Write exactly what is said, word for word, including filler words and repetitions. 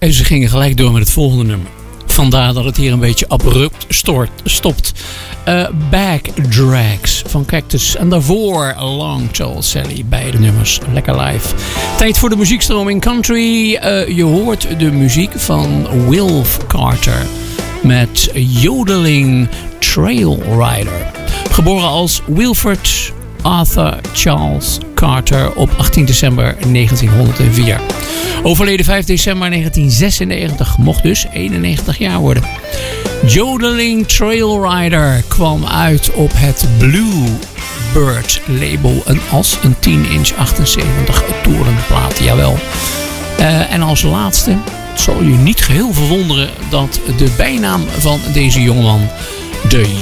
En ze gingen gelijk door met het volgende nummer. Vandaar dat het hier een beetje abrupt stort, stopt. Uh, Backdrags van Cactus. En daarvoor Long Tall Sally. Beide nummers. Lekker live. Tijd voor de muziekstroming country. Uh, je hoort de muziek van Wilf Carter. Met Yodeling Trail Rider. Geboren als Wilford Arthur Charles Carter op achttien december negentienhonderdvier. Overleden vijf december negentien zesennegentig. Mocht dus eenennegentig jaar worden. Yodeling Trail Rider kwam uit op het Bluebird label. En als een tien inch achtenzeventig toerenplaat. Jawel. Uh, en als laatste, het zal je niet geheel verwonderen dat de bijnaam van deze jongeman de